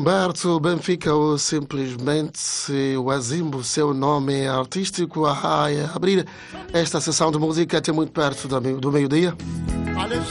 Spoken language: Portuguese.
Gilberto Benfica, ou simplesmente o Azimbo, seu nome artístico, a abrir esta sessão de música até muito perto do meio-dia.